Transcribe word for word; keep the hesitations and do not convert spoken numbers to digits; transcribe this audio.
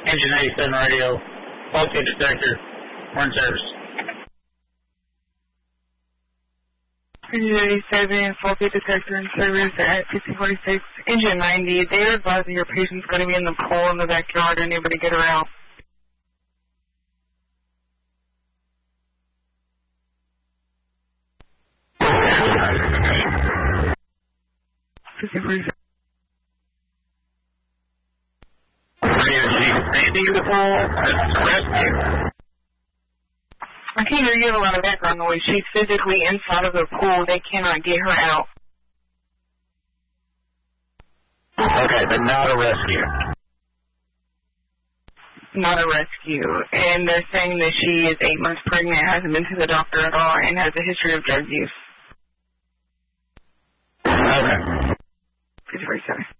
Engine eighty-seven radio, faulty detector, we're in service. Engine eighty-seven, faulty detector in service at fifteen forty-six. Engine ninety, they are advising your patient's going to be in the pool in the backyard. Anybody get her out? fifteen forty-six. She's standing in the pool. That's rescue. I can't hear you. Have a lot of background noise. She's physically inside of the pool. They cannot get her out. Okay, but not a rescue. Not a rescue. And they're saying that she is eight months pregnant, hasn't been to the doctor at all, and has a history of drug use. Okay. fifty forty-seven.